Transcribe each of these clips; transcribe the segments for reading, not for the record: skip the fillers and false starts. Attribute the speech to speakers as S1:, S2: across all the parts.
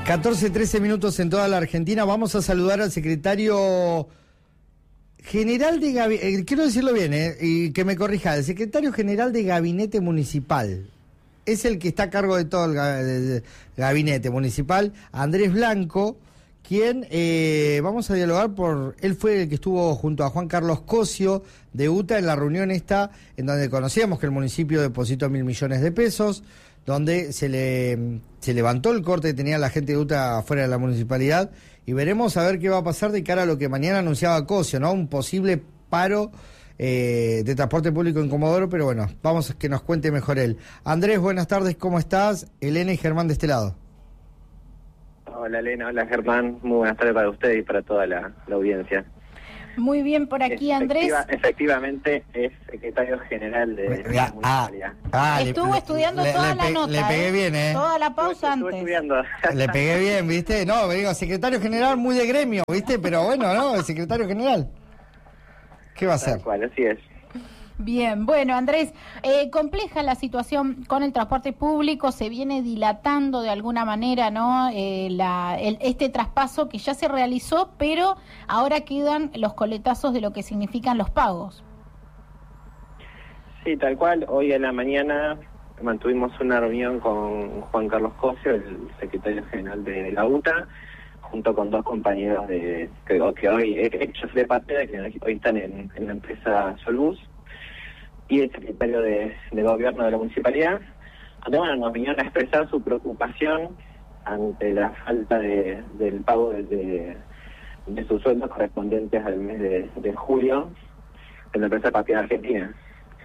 S1: 14:13 minutos en toda la Argentina. Vamos a saludar al secretario general de gabinete, quiero decirlo bien, y que me corrija, el secretario general de gabinete municipal. Es el que está a cargo de todo el gabinete municipal, Andrés Blanco, quien vamos a dialogar él fue el que estuvo junto a Juan Carlos Cosio de UTA en la reunión esta, en donde conocíamos que el municipio depositó 1.000 millones de pesos, donde se levantó el corte que tenía la gente de UTA afuera de la municipalidad, y veremos a ver qué va a pasar de cara a lo que mañana anunciaba Cosio, ¿no? Un posible paro de transporte público en Comodoro, pero bueno, vamos a que nos cuente mejor él. Andrés, buenas tardes, ¿cómo estás? Elena y Germán de este lado.
S2: Hola Elena, hola Germán, muy buenas tardes para usted y para toda la audiencia.
S3: Muy bien por aquí, Andrés.
S2: Efectivamente es secretario general de la municipalidad.
S3: Estuvo estudiando toda la nota.
S1: Le pegué bien,
S3: toda la pausa
S2: Estuve
S3: antes.
S2: estudiando.
S1: Le pegué bien, ¿viste? No, me digo, secretario general muy de gremio, ¿viste? Pero bueno, ¿no? El secretario general. ¿Qué va a hacer?
S2: Tal cual, así es.
S3: Bien, bueno, Andrés, compleja la situación con el transporte público, se viene dilatando de alguna manera, ¿no? Este traspaso que ya se realizó, pero ahora quedan los coletazos de lo que significan los pagos.
S2: Sí, tal cual. Hoy en la mañana mantuvimos una reunión con Juan Carlos Cosio, el secretario general de la UTA, junto con dos compañeros que hoy, ellos de parte, que hoy están en la empresa Solbus, y el secretario de gobierno de la municipalidad, donde bueno, nos vinieron a expresar su preocupación ante la falta del pago de sus sueldos correspondientes al mes de julio en la empresa Papier Argentina.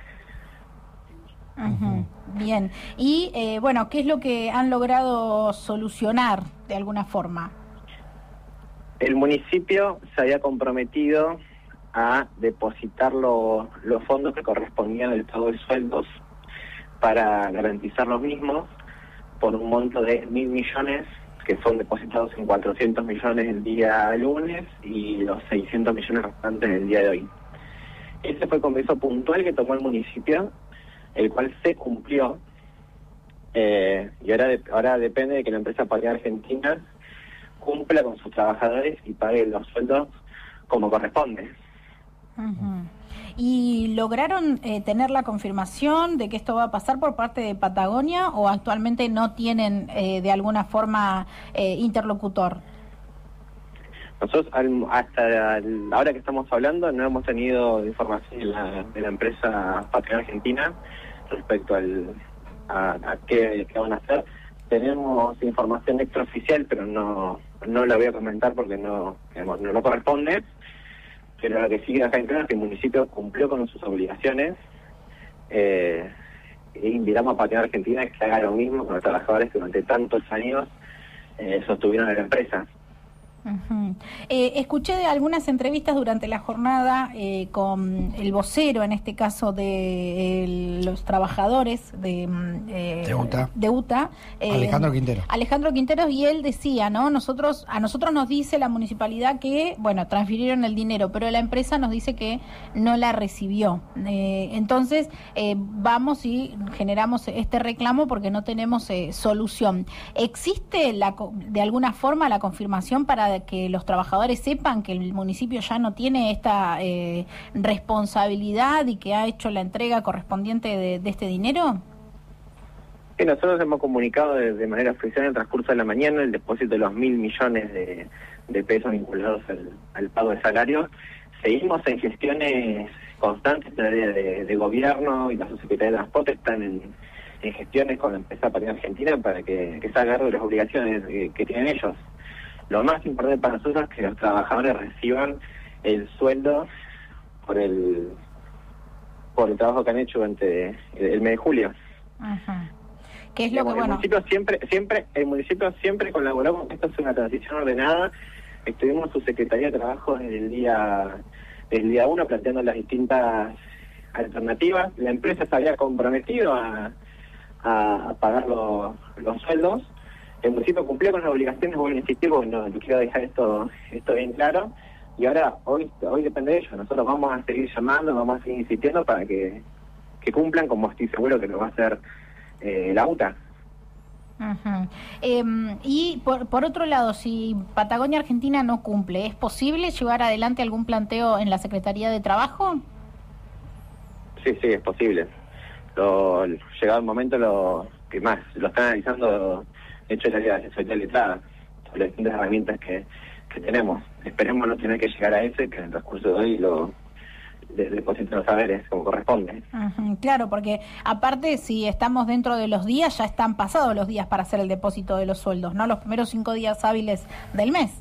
S3: Uh-huh. Bien, y bueno, ¿qué es lo que han logrado solucionar de alguna forma?
S2: El municipio se había comprometido a depositar los fondos que correspondían al pago de sueldos para garantizar los mismos por un monto de 1.000 millones que son depositados en 400 millones el día lunes y los 600 millones restantes el día de hoy. Ese fue el compromiso puntual que tomó el municipio, el cual se cumplió, y ahora depende de que la empresa Papier Argentina cumpla con sus trabajadores y pague los sueldos como corresponde.
S3: Uh-huh. ¿Y lograron tener la confirmación de que esto va a pasar por parte de Patagonia o actualmente no tienen de alguna forma interlocutor?
S2: Nosotros ahora que estamos hablando no hemos tenido información de la empresa Papier Argentina respecto a qué van a hacer. Tenemos información extraoficial, pero no la voy a comentar porque no corresponde. Pero lo que sigue acá en claro es que el municipio cumplió con sus obligaciones. E invitamos a Papier Argentina que haga lo mismo con los trabajadores que durante tantos años sostuvieron a la empresa.
S3: Uh-huh. Escuché de algunas entrevistas durante la jornada con el vocero, en este caso de los trabajadores de UTA, Alejandro Quinteros, y él decía, ¿no? A nosotros nos dice la municipalidad que, bueno, transfirieron el dinero, pero la empresa nos dice que no la recibió. Entonces, vamos y generamos este reclamo porque no tenemos solución. ¿Existe de alguna forma la confirmación para que los trabajadores sepan que el municipio ya no tiene esta responsabilidad y que ha hecho la entrega correspondiente de este dinero?
S2: Sí, nosotros hemos comunicado de manera oficial en el transcurso de la mañana el depósito de los 1.000 millones de pesos vinculados al pago de salarios. Seguimos en gestiones constantes en el área de gobierno, y la subsecretaría de Transporte están en gestiones con la empresa Papier Argentina para que se haga cargo de las obligaciones que tienen ellos. Lo más importante para nosotros es que los trabajadores reciban el sueldo por el trabajo que han hecho durante el mes de julio.
S3: Ajá. ¿Qué es lo que, bueno?
S2: El municipio siempre colaboró con que esto sea una transición ordenada. Estuvimos su Secretaría de Trabajo desde el día 1 planteando las distintas alternativas. La empresa se había comprometido a pagar los sueldos. El municipio cumplió con las obligaciones, voy a insistir porque no quiero dejar esto bien claro, y ahora hoy depende de ellos. Nosotros vamos a seguir llamando, vamos a seguir insistiendo para que cumplan, como estoy seguro que lo va a hacer la UTA.
S3: Y por otro lado, si Patagonia Argentina no cumple, ¿es posible llevar adelante algún planteo en la Secretaría de Trabajo?
S2: Sí, es posible. Llegado el momento, lo están analizando, de hecho, la Secretaría letrada, sobre las distintas herramientas que tenemos. Esperemos no tener que llegar a ese, que en el transcurso de hoy depositen los saberes como corresponde.
S3: Claro, porque aparte, si estamos dentro de los días, ya están pasados los días para hacer el depósito de los sueldos, ¿no? Los primeros 5 días hábiles del mes.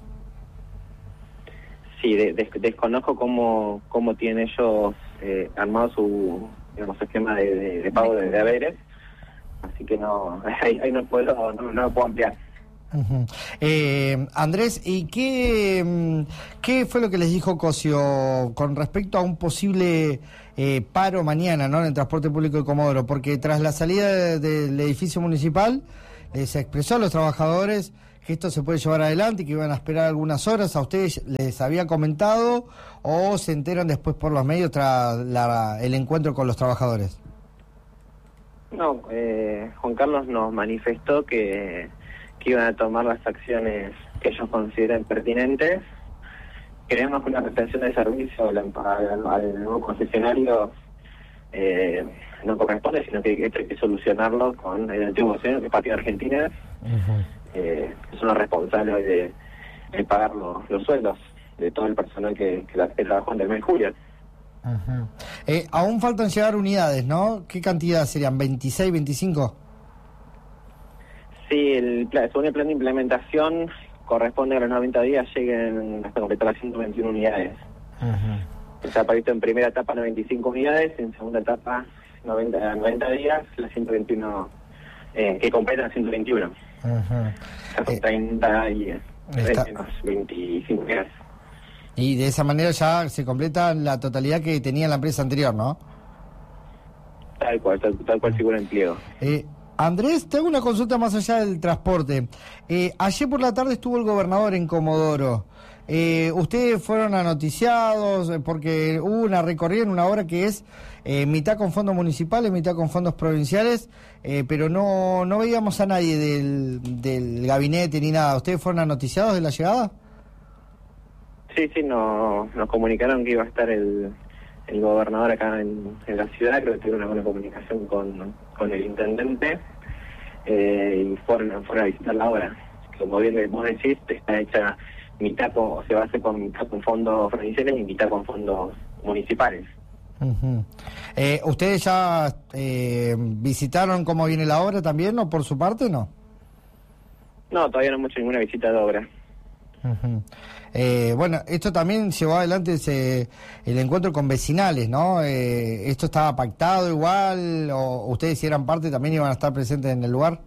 S2: Sí, desconozco cómo tienen ellos armado su esquema de pago de haberes, así que no ahí no lo puedo ampliar.
S1: Andrés, ¿y qué fue lo que les dijo Cosio con respecto a un posible paro mañana, ¿no?, en el transporte público de Comodoro? Porque tras la salida del edificio municipal se expresó a los trabajadores que esto se puede llevar adelante y que iban a esperar algunas horas. ¿A ustedes les había comentado o se enteran después por los medios tras el encuentro con los trabajadores?
S2: No, Juan Carlos nos manifestó que iban a tomar las acciones que ellos consideren pertinentes. Creemos que una prestación de servicio al nuevo concesionario no corresponde, sino que esto hay que solucionarlo con el antiguo concesionario, que es Partido Argentina, que son los responsables de pagar los sueldos de todo el personal que trabajó en el mes de julio.
S1: Aún faltan llegar unidades, ¿no? ¿Qué cantidad serían? ¿26, 25?
S2: Sí, según el plan de implementación, corresponde a los 90 días lleguen hasta completar las 121 unidades. Está previsto en primera etapa 95 unidades, en segunda etapa 90 días, las 121, que completan 121. Son 30 y menos 25 unidades.
S1: Y de esa manera ya se completa la totalidad que tenía la empresa anterior, ¿no?
S2: Tal cual figura en pliego.
S1: Andrés, te hago una consulta más allá del transporte. Ayer por la tarde estuvo el gobernador en Comodoro. Ustedes fueron anoticiados porque hubo una recorrida en una hora que es mitad con fondos municipales, mitad con fondos provinciales, pero no veíamos a nadie del gabinete ni nada. ¿Ustedes fueron anoticiados de la llegada?
S2: Sí, nos comunicaron que iba a estar el gobernador acá en la ciudad. Creo que tuvieron una buena comunicación con el intendente y fueron a visitar la obra. Como bien vos decís, está hecha se va a hacer con mitad con fondos provinciales y mitad con fondos municipales.
S1: ¿Ustedes ya visitaron cómo viene la obra también, o por su parte no?
S2: No, todavía no hemos hecho ninguna visita de obra.
S1: Bueno, esto también llevó adelante el encuentro con vecinales, ¿no? ¿Esto estaba pactado igual o ustedes, si eran parte, también iban a estar presentes en el lugar?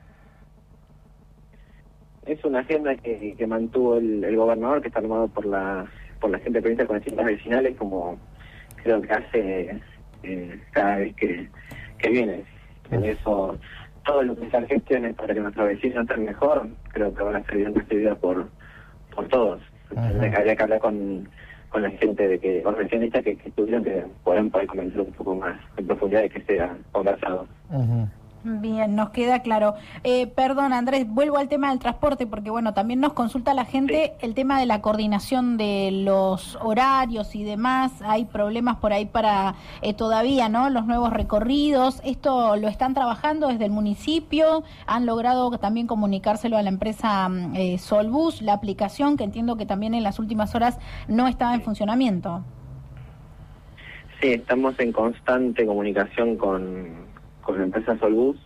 S2: Es una agenda que mantuvo el gobernador, que está armado por la gente provincial con distintas vecinales, como creo que hace cada vez que viene. En eso, todo lo que sean gestiones para que nuestros vecinos estén mejor, creo que van a ser bien recibidas por todos. Habría que hablar con la gente organizacionistas que estuvieron, que puedan poder comentar un poco más en profundidad de que sea conversado.
S3: Bien, nos queda claro. Perdón, Andrés, vuelvo al tema del transporte, porque bueno, también nos consulta la gente el tema de la coordinación de los horarios y demás. Hay problemas por ahí para todavía, ¿no?, los nuevos recorridos. ¿Esto lo están trabajando desde el municipio? ¿Han logrado también comunicárselo a la empresa Solbus, la aplicación, que entiendo que también en las últimas horas no estaba en funcionamiento?
S2: Sí, estamos en constante comunicación con la empresa Solbus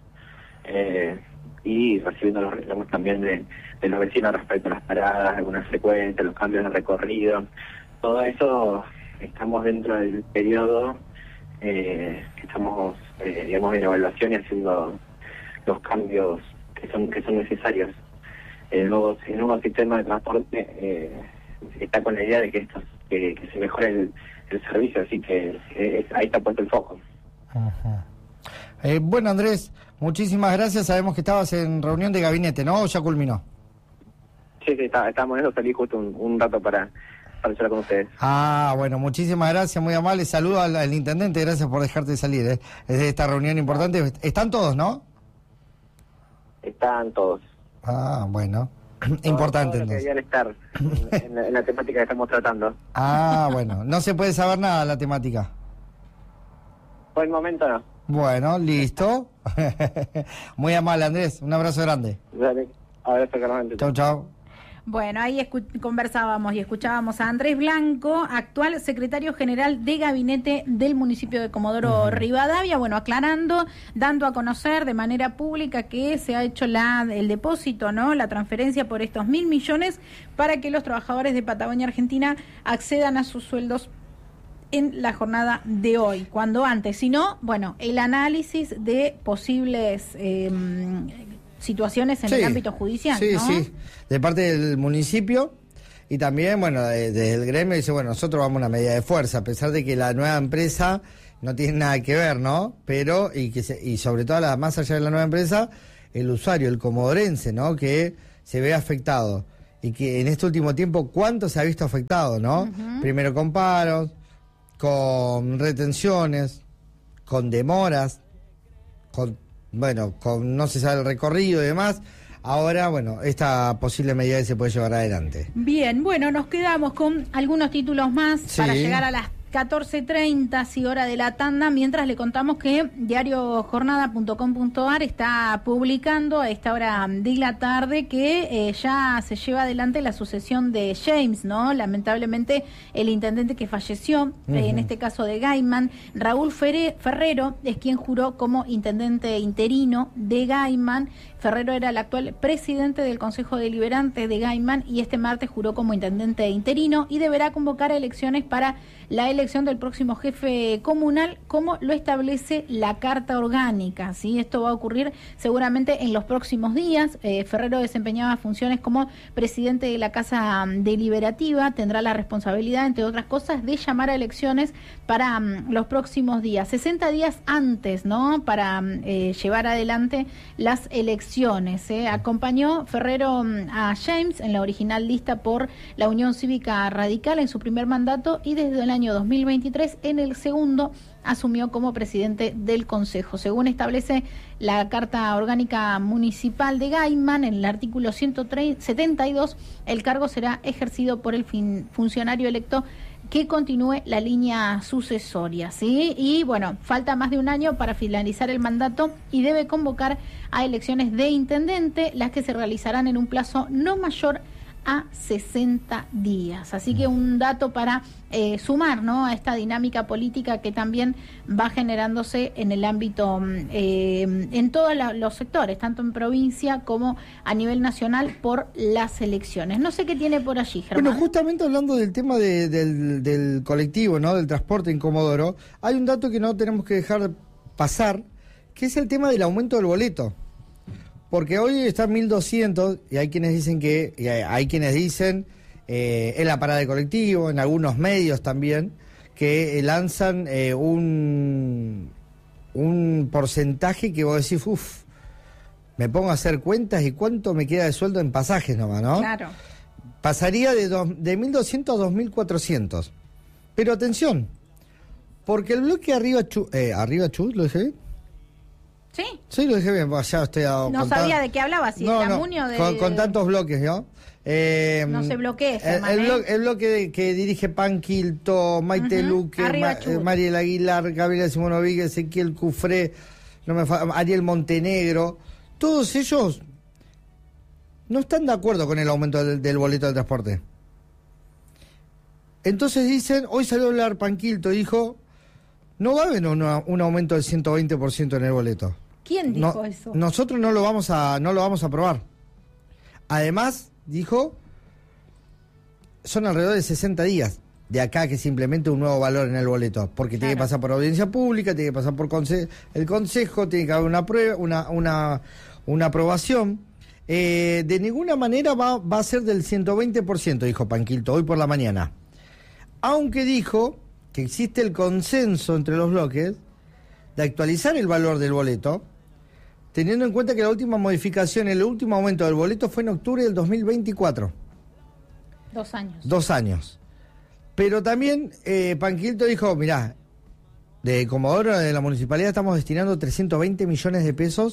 S2: y recibiendo los reclamos también de los vecinos respecto a las paradas, algunas frecuencias, los cambios de recorrido. Todo eso estamos dentro del periodo que estamos digamos en evaluación y haciendo los cambios que son necesarios. El nuevo sistema de transporte está con la idea de que se mejore el servicio, así que ahí está puesto el foco.
S1: Bueno, Andrés, muchísimas gracias. Sabemos que estabas en reunión de gabinete, ¿no? ¿O ya culminó?
S2: Sí, estábamos en eso. Salí justo un rato para charlar con ustedes.
S1: Bueno, muchísimas gracias, muy amable. Saludo al intendente, gracias por dejarte salir desde esta reunión importante. Están todos, ¿no?
S2: están todos.
S1: Ah, bueno. Importante,
S2: todo lo que
S1: entonces.
S2: deberían estar en la temática que estamos tratando.
S1: Ah, bueno. No se puede saber nada de la temática.
S2: Por el momento no.
S1: Bueno, listo. Muy amable, Andrés. Un abrazo grande.
S2: Dale, abrazo, Carlos.
S1: Chau, chau.
S3: Bueno, ahí conversábamos y escuchábamos a Andrés Blanco, actual secretario general de gabinete del municipio de Comodoro Rivadavia, bueno, aclarando, dando a conocer de manera pública que se ha hecho el depósito, ¿no? La transferencia por estos 1.000 millones para que los trabajadores de Patagonia Argentina accedan a sus sueldos en la jornada de hoy, cuando antes, si no, bueno, el análisis de posibles situaciones en el ámbito judicial,
S1: sí,
S3: ¿no?
S1: Sí, de parte del municipio y también, bueno, desde el gremio dice, bueno, nosotros vamos a una medida de fuerza, a pesar de que la nueva empresa no tiene nada que ver, ¿no? Pero, y sobre todo, más allá de la nueva empresa, el usuario, el comodorense, ¿no? Que se ve afectado y que en este último tiempo, ¿cuánto se ha visto afectado, no? Primero con paros, con retenciones, con demoras, con no se sabe el recorrido y demás. Ahora, bueno, esta posible medida se puede llevar adelante.
S3: Bien, bueno, nos quedamos con algunos títulos más para llegar a las 14:30, sí, hora de la tanda, mientras le contamos que diariojornada.com.ar está publicando a esta hora de la tarde que ya se lleva adelante la sucesión de James, ¿no? Lamentablemente el intendente que falleció, en este caso de Gaiman, Raúl Ferrero, es quien juró como intendente interino de Gaiman. Ferrero era el actual presidente del Consejo Deliberante de Gaiman y este martes juró como intendente interino y deberá convocar a elecciones para la elección del próximo jefe comunal, como lo establece la Carta Orgánica, ¿sí? Esto va a ocurrir seguramente en los próximos días. Ferrero desempeñaba funciones como presidente de la Casa Deliberativa, tendrá la responsabilidad, entre otras cosas, de llamar a elecciones para los próximos días, 60 días antes, ¿no? Para llevar adelante las elecciones. Acompañó Ferrero a James en la original lista por la Unión Cívica Radical en su primer mandato y desde el año 2023 en el segundo asumió como presidente del Consejo. Según establece la Carta Orgánica Municipal de Gaiman, en el artículo 172, el cargo será ejercido por el funcionario electo que continúe la línea sucesoria, ¿sí? Y bueno, falta más de un año para finalizar el mandato y debe convocar a elecciones de intendente, las que se realizarán en un plazo no mayor a 60 días. Así que un dato para sumar, ¿no?, a esta dinámica política que también va generándose en el ámbito, en todos los sectores, tanto en provincia como a nivel nacional, por las elecciones. No sé qué tiene por allí, Germán.
S1: Bueno, justamente hablando del tema del colectivo, ¿no?, del transporte en Comodoro, hay un dato que no tenemos que dejar pasar, que es el tema del aumento del boleto. Porque hoy está en 1.200 y hay quienes dicen en la parada de colectivo, en algunos medios también, que lanzan un porcentaje que vos decís, me pongo a hacer cuentas y cuánto me queda de sueldo en pasajes nomás, ¿no?
S3: Claro.
S1: Pasaría de 1.200 a 2.400. Pero atención, porque el bloque arriba Chubut, ¿lo dije bien?
S3: ¿Sí?
S1: Sí, lo dije bien, ya estoy
S3: no sabía de qué hablaba, si
S1: no,
S3: de Tamuño de...
S1: con tantos bloques, ¿no?
S3: No se bloquee,
S1: el bloque que dirige Panquilto, Maite Luque, Mariel Aguilar, Gabriela Simonovic, Ezequiel Cufré, Ariel Montenegro, todos ellos no están de acuerdo con el aumento del boleto del transporte. Entonces dicen, hoy salió a hablar Panquilto, dijo, no va a haber un aumento del 120% en el boleto.
S3: ¿Quién dijo eso?
S1: Nosotros no lo vamos a aprobar. Además, dijo, son alrededor de 60 días de acá que se implemente un nuevo valor en el boleto, porque tiene que pasar por audiencia pública, tiene que pasar por el consejo, tiene que haber una prueba, una aprobación. De ninguna manera va a ser del 120%, dijo Panquilto hoy por la mañana. Aunque dijo que existe el consenso entre los bloques de actualizar el valor del boleto, teniendo en cuenta que la última modificación, el último aumento del boleto fue en octubre del 2024.
S3: 2 años.
S1: 2 años. Pero también Panquilto dijo, mirá, de Comodoro, de la municipalidad, estamos destinando 320 millones de pesos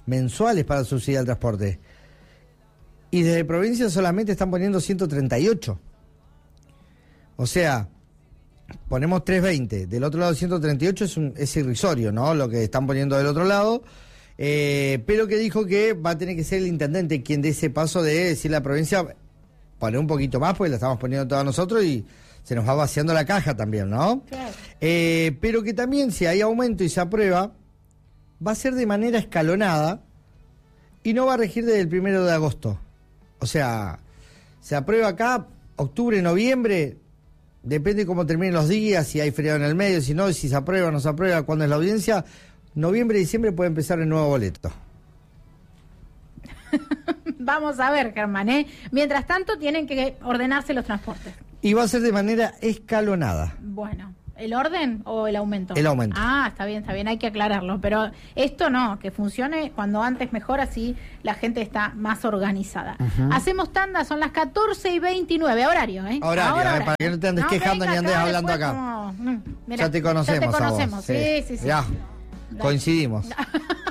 S1: mensuales para subsidiar el transporte. Y desde provincia solamente están poniendo 138. O sea, ponemos 320. Del otro lado 138 es irrisorio, ¿no? Lo que están poniendo del otro lado. Pero que dijo que va a tener que ser el intendente quien dé ese paso de decir a la provincia, poner un poquito más, porque la estamos poniendo todos nosotros y se nos va vaciando la caja también, ¿no?
S3: Claro.
S1: Pero que también, si hay aumento y se aprueba, va a ser de manera escalonada y no va a regir desde el 1 de agosto. O sea, se aprueba acá, octubre, noviembre, depende cómo terminen los días, si hay feriado en el medio, si no, si se aprueba o no se aprueba, cuándo es la audiencia. Noviembre y diciembre puede empezar el nuevo boleto.
S3: Vamos a ver, Germán, ¿eh? Mientras tanto, tienen que ordenarse los transportes.
S1: Y va a ser de manera escalonada.
S3: Bueno, ¿el orden o el aumento?
S1: El aumento.
S3: Ah, está bien, hay que aclararlo. Pero esto no, que funcione cuando antes mejor, así la gente está más organizada. Hacemos tanda, son las 14:29, horario, ¿eh?
S1: Horario, para que no te andes quejando ni andes hablando acá.
S3: Como, mirá,
S1: ya te conocemos.
S3: Ya te conocemos, sí.
S1: Ya, coincidimos.